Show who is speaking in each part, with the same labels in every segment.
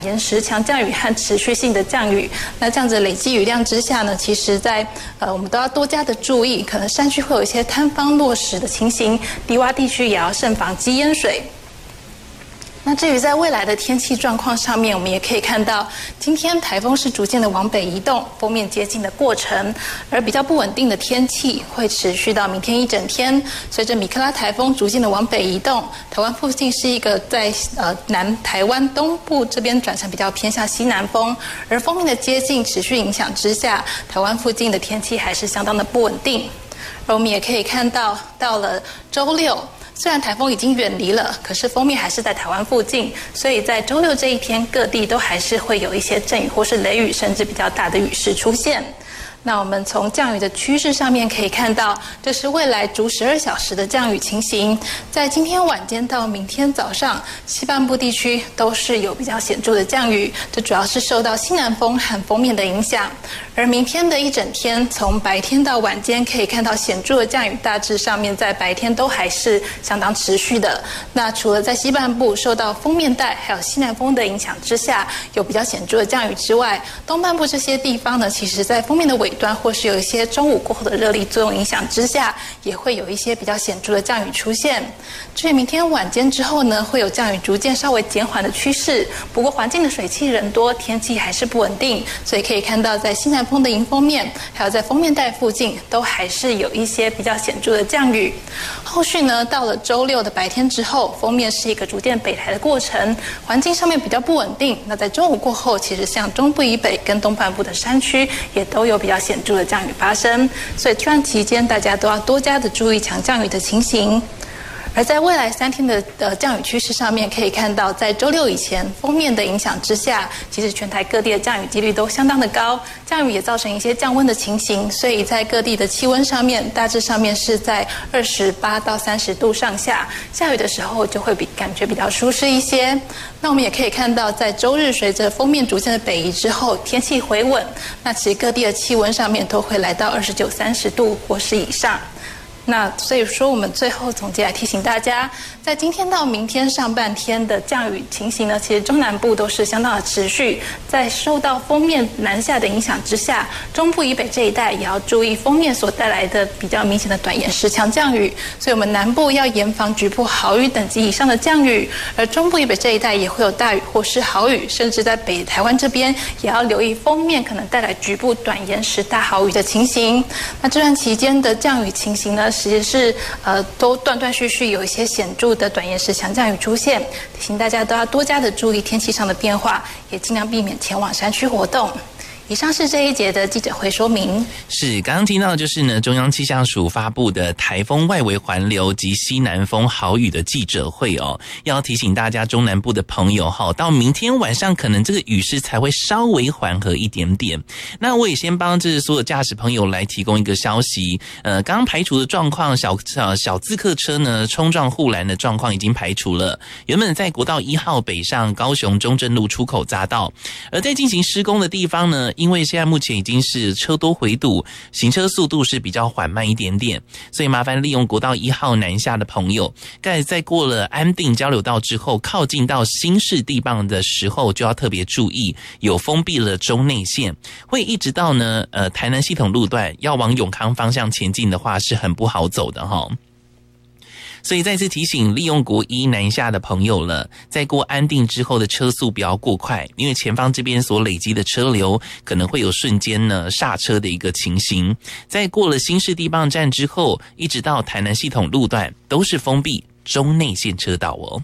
Speaker 1: 延时强降雨和持续性的降雨。那这样子累积雨量之下呢，其实在我们都要多加的注意，可能山区会有一些坍方落石的情形，低洼地区也要慎防积淹水。那至于在未来的天气状况上面，我们也可以看到，今天台风是逐渐的往北移动，锋面接近的过程，而比较不稳定的天气会持续到明天一整天。随着米克拉台风逐渐的往北移动，台湾附近是一个在南台湾东部这边转成比较偏向西南风，而锋面的接近持续影响之下，台湾附近的天气还是相当的不稳定。而我们也可以看到，到了周六，虽然台风已经远离了，可是锋面还是在台湾附近，所以在周六这一天，各地都还是会有一些阵雨或是雷雨，甚至比较大的雨势出现。那我们从降雨的趋势上面可以看到，这是未来逐12小时的降雨情形。在今天晚间到明天早上，西半部地区都是有比较显著的降雨，这主要是受到西南风和锋面的影响。而明天的一整天，从白天到晚间，可以看到显著的降雨，大致上面在白天都还是相当持续的。那除了在西半部受到锋面带还有西南风的影响之下，有比较显著的降雨之外，东半部这些地方呢，其实在锋面的尾端或是有一些中午过后的热力作用影响之下，也会有一些比较显著的降雨出现。至于明天晚间之后呢，会有降雨逐渐稍微减缓的趋势，不过环境的水汽人多，天气还是不稳定，所以可以看到在西南风的迎风面，还有在锋面带附近，都还是有一些比较显著的降雨。后续呢，到了周六的白天之后，锋面是一个逐渐北抬的过程，环境上面比较不稳定。那在中午过后，其实像中部以北跟东半部的山区，也都有比较显著的降雨发生，所以这段期间大家都要多加的注意强降雨的情形。而在未来3天的降雨趋势上面，可以看到，在周六以前，锋面的影响之下，其实全台各地的降雨几率都相当的高，降雨也造成一些降温的情形，所以在各地的气温上面，大致上面是在28到30度上下，下雨的时候就会感觉比较舒适一些。那我们也可以看到，在周日随着锋面逐渐的北移之后，天气回稳，那其实各地的气温上面都会来到29、30度或是以上。那所以说，我们最后总结来提醒大家，在今天到明天上半天的降雨情形呢，其实中南部都是相当的持续。在受到锋面南下的影响之下，中部以北这一带也要注意锋面所带来的比较明显的短延时强降雨。所以我们南部要严防局部豪雨等级以上的降雨，而中部以北这一带也会有大雨或是豪雨，甚至在北台湾这边也要留意锋面可能带来局部短延时大豪雨的情形。那这段期间的降雨情形呢，其实是都断断续续有一些显著的短延时强降雨出现，提醒大家都要多加的注意天气上的变化，也尽量避免前往山区活动。以上是这一节的记者会说明。
Speaker 2: 是刚刚听到的就是呢，中央气象署发布的台风外围环流及西南风豪雨的记者会哦，要提醒大家中南部的朋友哈，到明天晚上可能这个雨势才会稍微缓和一点点。那我也先帮这所有驾驶朋友来提供一个消息，刚刚排除的状况，小自客车呢冲撞护栏的状况已经排除了，原本在国道1号北上高雄中正路出口匝道，而在进行施工的地方呢，因为现在目前已经是车多回堵，行车速度是比较缓慢一点点，所以麻烦利用国道1号南下的朋友，在过了安定交流道之后，靠近到新市地磅的时候，就要特别注意，有封闭了中内线，会一直到呢台南系统路段，要往永康方向前进的话是很不好走的齁。所以再次提醒利用国一南下的朋友了，在过安定之后的车速不要过快，因为前方这边所累积的车流可能会有瞬间呢刹车的一个情形。在过了新市地磅站之后，一直到台南系统路段都是封闭中内线车道哦。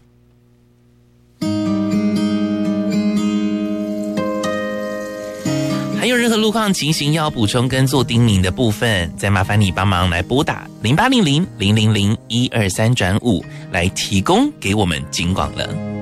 Speaker 2: 还有任何路况情形要补充跟做叮咛的部分，再麻烦你帮忙来拨打0800-000-123-5来提供给我们警广了。